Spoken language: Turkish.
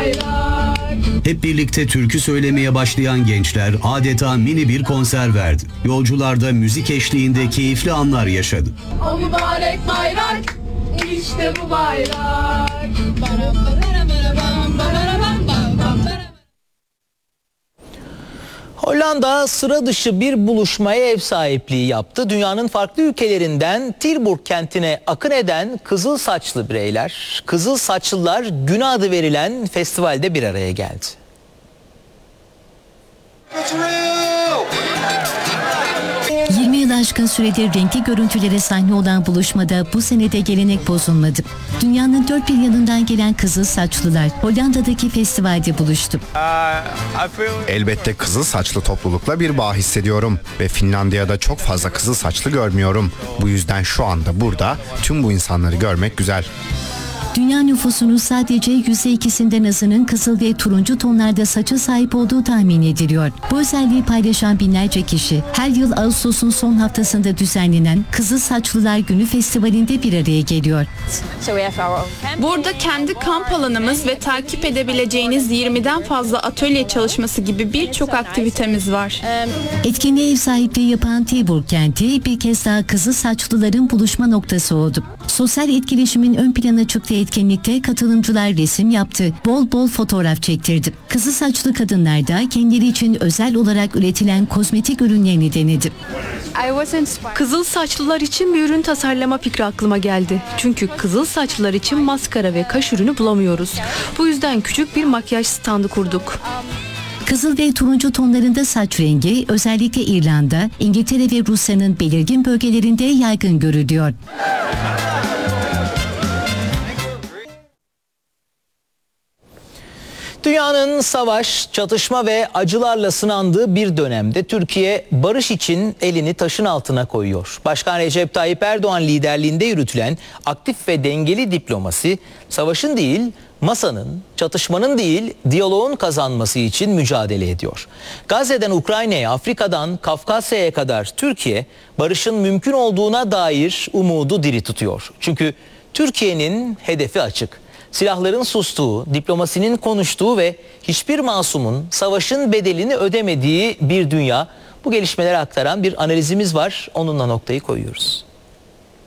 bayrak. Hep birlikte türkü söylemeye başlayan gençler adeta mini bir konser verdi. Yolcular da müzik eşliğinde keyifli anlar yaşadı. O mübarek bayrak, işte bu bayrak. Hollanda sıra dışı bir buluşmaya ev sahipliği yaptı. Dünyanın farklı ülkelerinden Tilburg kentine akın eden kızıl saçlı bireyler, Kızıl Saçlılar Günü adı verilen festivalde bir araya geldi. 20 yıl aşkın süredir renkli görüntülere sahne olan buluşmada bu senede gelenek bozulmadı. Dünyanın dört bir yanından gelen kızıl saçlılar Hollanda'daki festivalde buluştu. Elbette kızıl saçlı toplulukla bir bağ hissediyorum ve Finlandiya'da çok fazla kızıl saçlı görmüyorum. Bu yüzden şu anda burada tüm bu insanları görmek güzel. Dünya nüfusunun sadece %2'sinden azının kızıl ve turuncu tonlarda saça sahip olduğu tahmin ediliyor. Bu özelliği paylaşan binlerce kişi her yıl Ağustos'un son haftasında düzenlenen Kızıl Saçlılar Günü Festivali'nde bir araya geliyor. Burada kendi kamp alanımız ve takip edebileceğiniz 20'den fazla atölye çalışması gibi birçok aktivitemiz var. Etkinliğe ev sahipliği yapan Tilburg kenti bir kez daha kızıl saçlıların buluşma noktası oldu. Sosyal etkileşimin ön plana çıktığı etkinlikte katılımcılar resim yaptı, bol bol fotoğraf çektirdi. Kızıl saçlı kadınlar da kendileri için özel olarak üretilen kozmetik ürünlerini denedi. Kızıl saçlılar için bir ürün tasarlama fikri aklıma geldi. Çünkü kızıl saçlılar için maskara ve kaş ürünü bulamıyoruz. Bu yüzden küçük bir makyaj standı kurduk. Kızıl ve turuncu tonlarında saç rengi özellikle İrlanda, İngiltere ve Rusya'nın belirgin bölgelerinde yaygın görülüyor. Dünyanın savaş, çatışma ve acılarla sınandığı bir dönemde Türkiye barış için elini taşın altına koyuyor. Başkan Recep Tayyip Erdoğan liderliğinde yürütülen aktif ve dengeli diplomasi, savaşın değil, masanın, çatışmanın değil, diyaloğun kazanması için mücadele ediyor. Gazze'den Ukrayna'ya, Afrika'dan Kafkasya'ya kadar Türkiye, barışın mümkün olduğuna dair umudu diri tutuyor. Çünkü Türkiye'nin hedefi açık. Silahların sustuğu, diplomasinin konuştuğu ve hiçbir masumun savaşın bedelini ödemediği bir dünya. Bu gelişmeleri aktaran bir analizimiz var. Onunla noktayı koyuyoruz.